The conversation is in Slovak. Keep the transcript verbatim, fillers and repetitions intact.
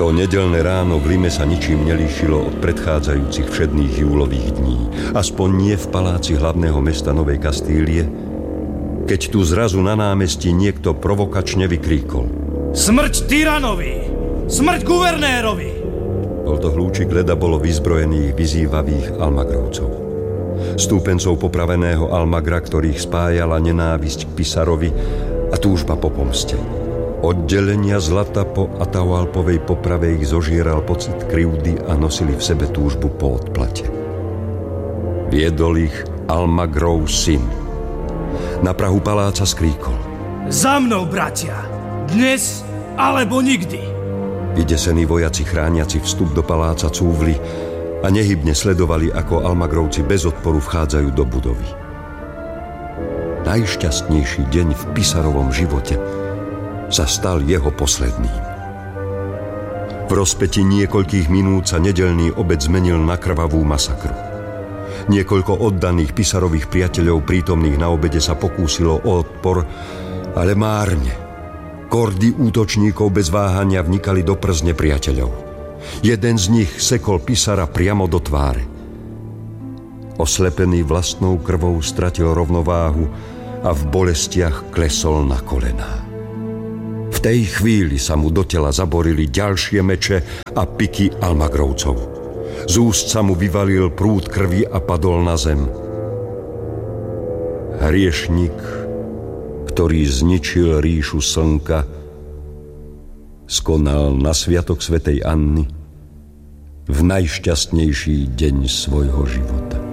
To nedeľné ráno v Lime sa ničím nelíšilo od predchádzajúcich všedných júlových dní. Aspoň nie v paláci hlavného mesta Novej Kastílie, keď tu zrazu na námestí niekto provokačne vykríkol: Smrť tyranovi! Smrť guvernérovi! Bol to hlúčik Leda bolo vyzbrojených, vyzývavých Almagrovcov. Stúpencov popraveného Almagra, ktorých spájala nenávisť k Pisarovi a túžba po pomste. Oddelenia zlata po Atahualpovej poprave ich zožieral pocit krivdy a nosili v sebe túžbu po odplate. Viedol ich Almagrov syn. Na prahu paláca skríkol: Za mnou, bratia! Dnes alebo nikdy! Vydesení vojaci chrániaci vstup do paláca cúvli a nehybne sledovali, ako Almagrovci bez odporu vchádzajú do budovy. Najšťastnejší deň v Pisarovom živote sa stal jeho posledným. V rozpätí niekoľkých minút sa nedeľný obed zmenil na krvavú masakru. Niekoľko oddaných Pisarových priateľov prítomných na obede sa pokúsilo o odpor, ale márne. Kordy útočníkov bez váhania vnikali do prs nepriateľov. Jeden z nich sekol Pisara priamo do tváre. Oslepený vlastnou krvou stratil rovnováhu a v bolestiach klesol na kolená. V tej chvíli sa mu do tela zaborili ďalšie meče a piky Almagrovcov. Z úst sa mu vyvalil prúd krvi a padol na zem. Hriešnik, ktorý zničil ríšu slnka, skonal na sviatok svätej Anny v najšťastnejší deň svojho života.